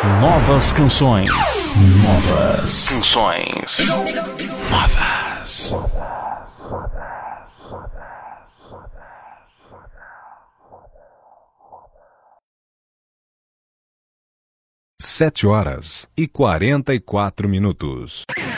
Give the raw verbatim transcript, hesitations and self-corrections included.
Novas canções. Novas canções. Novas. Sete horas e quarenta e quatro minutos.